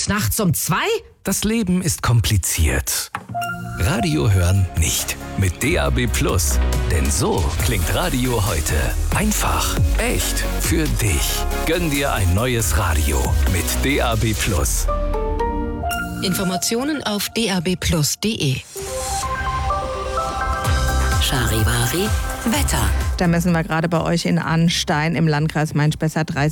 nachts um 2? Das Leben ist kompliziert. Radio hören nicht. Mit DAB+. Denn so klingt Radio heute. Einfach, echt, für dich. Gönn dir ein neues Radio mit DAB+. Informationen auf dabplus.de. Charivari Wetter. Da messen wir gerade bei euch in Arnstein im Landkreis Main-Spessart 30